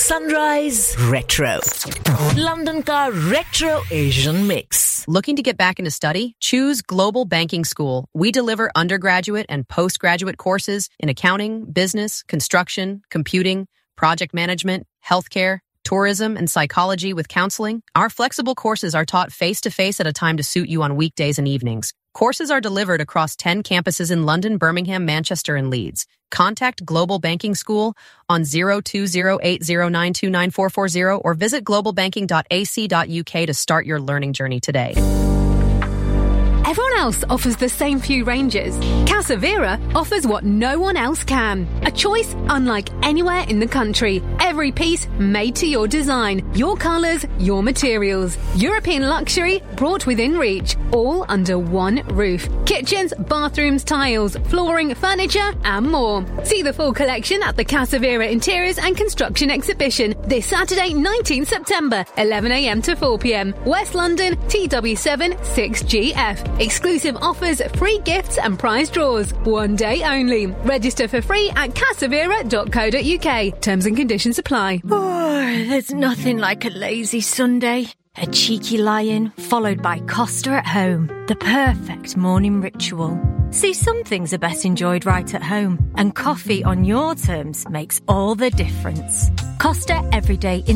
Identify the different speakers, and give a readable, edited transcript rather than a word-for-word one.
Speaker 1: Sunrise Retro. London ka Retro Asian Mix.
Speaker 2: Looking to get back into study? Choose Global Banking School. We deliver undergraduate and postgraduate courses in accounting, business, construction, computing, project management, healthcare, tourism, and psychology with counseling. Our flexible courses are taught face-to-face at a time to suit you on weekdays and evenings. Courses are delivered across 10 campuses in London, Birmingham, Manchester, and Leeds. Contact Global Banking School on 020809294440 or visit globalbanking.ac.uk to start your learning journey today.
Speaker 3: Everyone else offers the same few ranges. Casavera offers what no one else can. A choice unlike anywhere in the country. Every piece made to your design, your colours, your materials. European luxury brought within reach, all under one roof. Kitchens, bathrooms, tiles, flooring, furniture and more. See the full collection at the Casavera Interiors and Construction Exhibition this Saturday 19th September, 11am to 4pm. West London, TW7 6GF. Exclusive offers, free gifts and prize draws. One day only. Register for free at casavera.co.uk. Terms and conditions apply.
Speaker 4: Oh, there's nothing like a lazy Sunday. A cheeky lie-in, followed by Costa at home. The perfect morning ritual. See, some things are best enjoyed right at home. And coffee on your terms makes all the difference. Costa Everyday